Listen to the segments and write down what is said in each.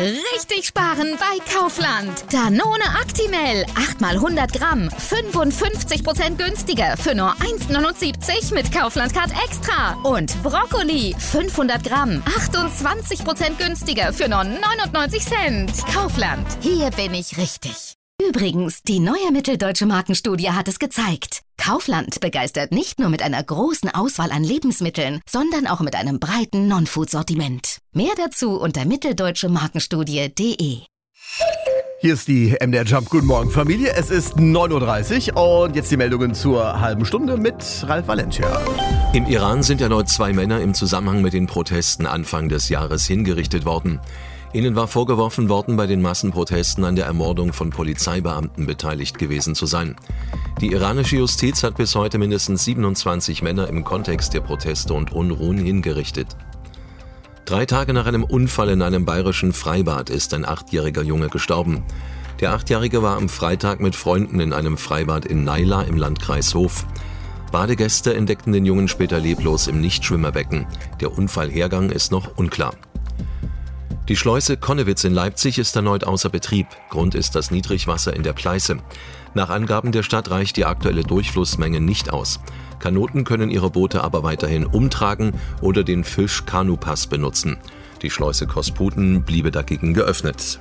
Richtig sparen bei Kaufland. Danone Actimel, 8 mal 100 Gramm, 55% günstiger für nur 1,79 mit Kaufland Card Extra. Und Brokkoli, 500 Gramm, 28% günstiger für nur 99 Cent. Kaufland, hier bin ich richtig. Übrigens, die neue Mitteldeutsche Markenstudie hat es gezeigt. Kaufland begeistert nicht nur mit einer großen Auswahl an Lebensmitteln, sondern auch mit einem breiten Non-Food-Sortiment. Mehr dazu unter mitteldeutschemarkenstudie.de. Hier ist die MDR Jump. Guten Morgen, Familie. Es ist 9.30 Uhr und jetzt die Meldungen zur halben Stunde mit Ralf Valencia. Im Iran sind erneut 2 Männer im Zusammenhang mit den Protesten Anfang des Jahres hingerichtet worden. Ihnen war vorgeworfen worden, bei den Massenprotesten an der Ermordung von Polizeibeamten beteiligt gewesen zu sein. Die iranische Justiz hat bis heute mindestens 27 Männer im Kontext der Proteste und Unruhen hingerichtet. 3 Tage nach einem Unfall in einem bayerischen Freibad ist ein 8-jähriger Junge gestorben. Der 8-Jährige war am Freitag mit Freunden in einem Freibad in Naila im Landkreis Hof. Badegäste entdeckten den Jungen später leblos im Nichtschwimmerbecken. Der Unfallhergang ist noch unklar. Die Schleuse Connewitz in Leipzig ist erneut außer Betrieb. Grund ist das Niedrigwasser in der Pleiße. Nach Angaben der Stadt reicht die aktuelle Durchflussmenge nicht aus. Kanoten können ihre Boote aber weiterhin umtragen oder den Fisch-Kanu-Pass benutzen. Die Schleuse Kosputen bliebe dagegen geöffnet.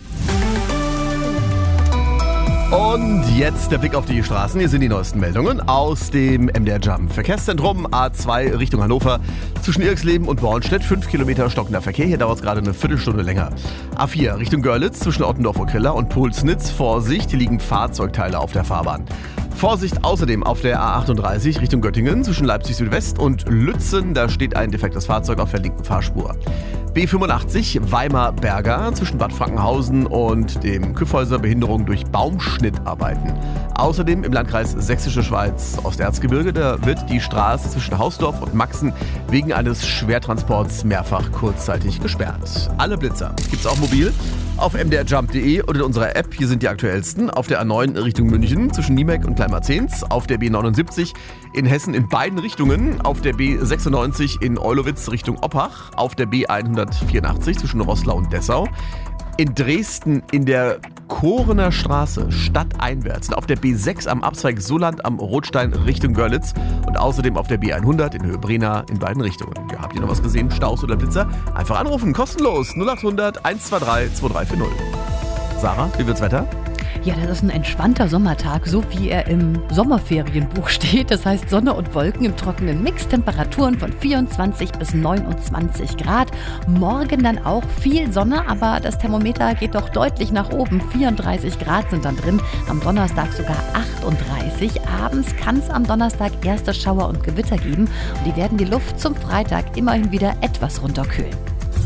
Und jetzt der Blick auf die Straßen. Hier sind die neuesten Meldungen aus dem MDR Jump. Verkehrszentrum A2 Richtung Hannover. Zwischen Irxleben und Bornstedt 5 Kilometer stockender Verkehr. Hier dauert es gerade eine Viertelstunde länger. A4 Richtung Görlitz zwischen Ottendorf-Okrilla und Pulsnitz. Vorsicht, hier liegen Fahrzeugteile auf der Fahrbahn. Vorsicht außerdem auf der A38 Richtung Göttingen zwischen Leipzig Südwest und Lützen. Da steht ein defektes Fahrzeug auf der linken Fahrspur. B85 Weimar-Berger zwischen Bad Frankenhausen und dem Kyffhäuser Behinderung durch Baumschnittarbeiten. Außerdem im Landkreis Sächsische Schweiz Osterzgebirge, da wird die Straße zwischen Hausdorf und Maxen wegen eines Schwertransports mehrfach kurzzeitig gesperrt. Alle Blitzer gibt's auch mobil auf mdrjump.de oder in unserer App. Hier sind die aktuellsten. Auf der A9 Richtung München zwischen Niemek und Kleinmarzens. Auf der B79 in Hessen in beiden Richtungen. Auf der B96 in Eulowitz Richtung Oppach. Auf der B184 zwischen Roßlau und Dessau. In Dresden in der Korener Straße stadteinwärts. Und auf der B6 am Abzweig Soland am Rotstein Richtung Görlitz. Und außerdem auf der B100 in Höhe Brena in beiden Richtungen. Ja, habt ihr noch was gesehen? Staus oder Blitzer? Einfach anrufen, kostenlos. 0800 123 2340. Sarah, wie wird's Wetter? Ja, das ist ein entspannter Sommertag, so wie er im Sommerferienbuch steht. Das heißt Sonne und Wolken im trockenen Mix, Temperaturen von 24 bis 29 Grad. Morgen dann auch viel Sonne, aber das Thermometer geht doch deutlich nach oben. 34 Grad sind dann drin, am Donnerstag sogar 38. Abends kann es am Donnerstag erste Schauer und Gewitter geben und die werden die Luft zum Freitag immerhin wieder etwas runterkühlen.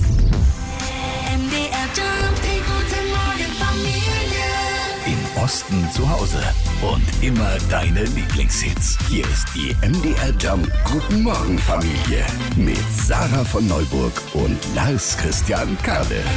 Osten zu Hause und immer deine Lieblingshits. Hier ist die MDR Jump Guten Morgen Familie mit Sarah von Neuburg und Lars Christian Kade.